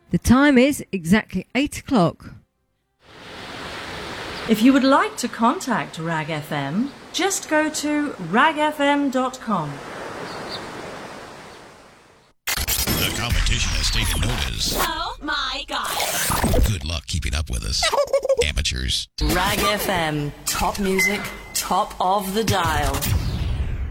The time is exactly 8 o'clock. If you would like to contact Rag FM, just go to ragfm.com. The competition has taken notice. Oh my God. Good luck keeping up with us. Amateurs. Rag FM, top music, top of the dial.